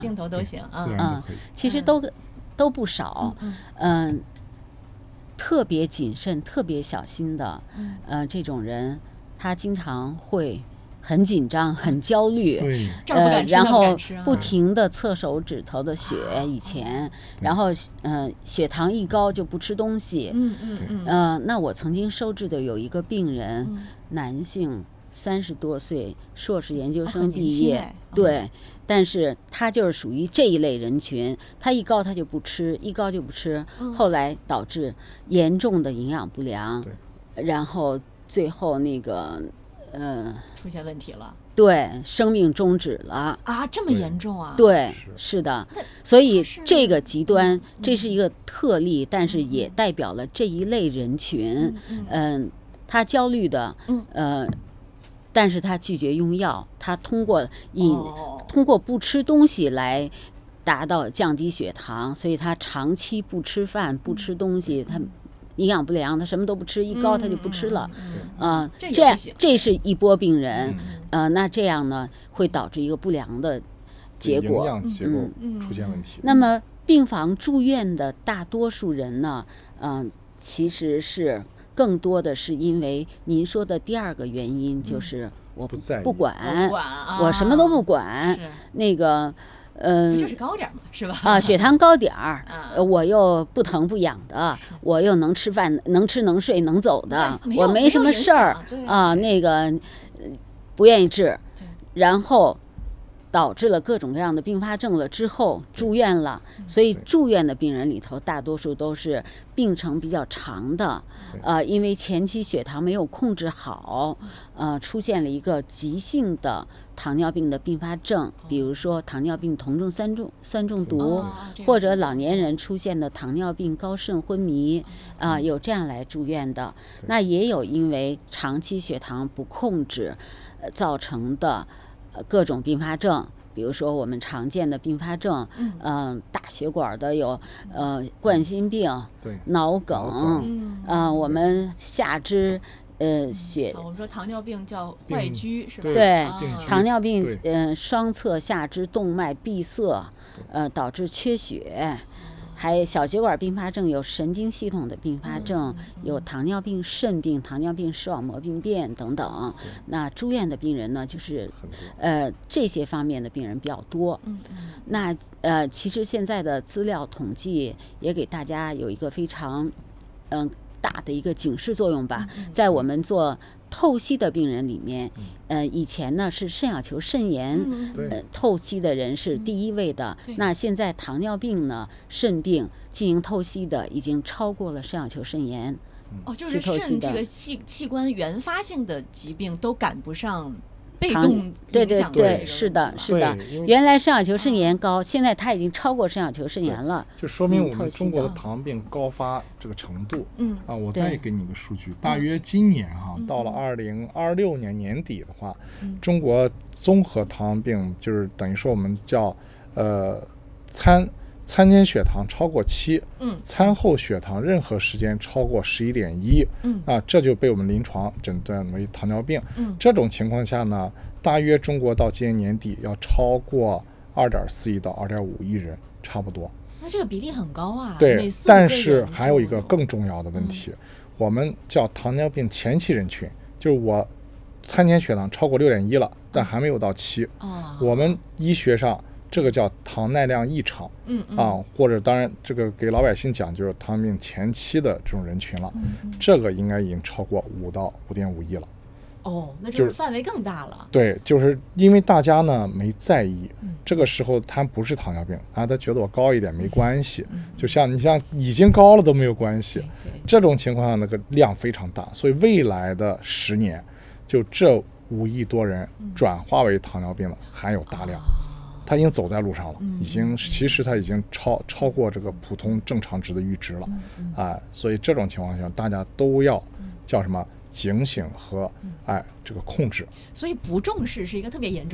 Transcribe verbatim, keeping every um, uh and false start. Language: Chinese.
镜头都行啊。 嗯，其实都都不少，嗯、呃，特别谨慎、特别小心的，呃，这种人，他经常会很紧张、很焦虑， 呃， 然后不停的测手指头的血，以前，然后呃，血糖一高就不吃东西， 嗯嗯嗯， 呃，那我曾经收治的有一个病人，嗯、男性，三十多岁，硕士研究生毕业， 哦对，但是他就是属于这一类人群，他一高他就不吃，一高就不吃， 嗯、 后来导致严重的营养不良，然后最后那个。呃， 出现问题了， 对，生命终止了啊，这么严重啊？ 对，是的，所以这个极端，嗯、这是一个特例，嗯、但是也代表了这一类人群。嗯、呃，他焦虑的， 嗯、 呃，但是他拒绝用药，他通过饮， 哦、 通过不吃东西来达到降低血糖，所以他长期不吃饭、不吃东西，他。营养不良，他什么都不吃，一高他就不吃了， 嗯， 呃，这样这是一波病人，呃，那这样呢会导致一个不良的结果， 营养结构出现问题。 那么病房住院的大多数人呢，嗯、呃，其实是更多的是因为您说的第二个原因，就是我不不管， 不管啊、 我什么都不管，那个。嗯， 不就是高点嘛，是吧？ 啊，血糖高点儿，呃，我又不疼不痒的，我又能吃饭，能吃能睡能走的，我没什么事儿啊，那个不愿意治，然后导致了各种各样的并发症了之后住院了，所以住院的病人里头大多数都是病程比较长的，呃，因为前期血糖没有控制好，呃，出现了一个急性的糖尿病的并发症，比如说糖尿病酮症酸中酸中毒， 哦、 或者老年人出现的糖尿病高渗昏迷，啊、呃，有这样来住院的。那也有因为长期血糖不控制，呃，造成的。呃，各种并发症，比如说我们常见的并发症，嗯、呃，大血管的有呃冠心病、 对脑梗，嗯、呃，我们下肢呃血、 嗯，我们说糖尿病叫坏疽是吧？ 对， 啊、 糖尿病呃双侧下肢动脉闭塞，呃导致缺血。还有小血管并发症，有神经系统的并发症，有糖尿病肾病、糖尿病视网膜病变等等。那住院的病人呢，就是呃这些方面的病人比较多。那呃其实现在的资料统计也给大家有一个非常嗯、呃、大的一个警示作用吧，在我们做透析的病人里面，呃，以前呢是肾小球肾炎，呃，透析的人是第一位的。那现在糖尿病呢，肾病进行透析的已经超过了肾小球肾炎。 哦，就是肾这个器器官原发性的疾病都赶不上。被动对对对，是的，是的。原来肾小球肾炎高，现在它已经超过肾小球肾炎了， 就说明我们中国的糖病高发这个程度。 嗯啊，我再给你一个数据，大约今年哈，到了二零二六年年底的话，中国综合糖病就是等于说我们叫呃餐。餐前血糖超过七， 嗯， 餐后血糖任何时间超过十一点一， 嗯啊，这就被我们临床诊断为糖尿病。 嗯， 这种情况下呢，大约中国到今年年底要超过二点四亿到二点五亿人，差不多。 那这个比例很高啊。 对，但是还有一个更重要的问题，嗯、我们叫糖尿病前期人群，就是我餐前血糖超过六点一了，但还没有到七。 哦， 我们医学上。这个叫糖耐量异常， 嗯嗯啊，或者当然这个给老百姓讲就是糖尿病前期的这种人群了， 嗯嗯这个应该已经超过五到五点五亿了。 哦，那就是范围更大了。 对，就是因为大家呢没在意， 嗯、 这个时候他不是糖尿病啊，他觉得我高一点没关系， 嗯、 就像你像已经高了都没有关系， 对对这种情况下那个量非常大，所以未来的十年，就这五亿多人转化为糖尿病了，还有大量。 哦， 他已经走在路上了， 嗯、 已经其实他已经超超过这个普通正常值的阈值了， 嗯嗯、 啊，所以这种情况下，大家都要叫什么警醒和哎这个控制。 所以不重视是一个特别严重。